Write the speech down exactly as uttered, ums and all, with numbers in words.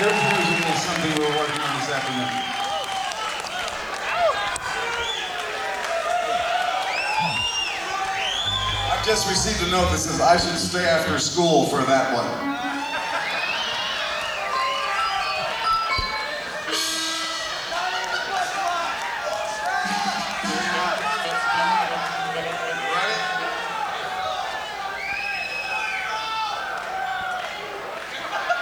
Here's music is something we're working on this afternoon. I've just received a note that says I should stay after school for that one.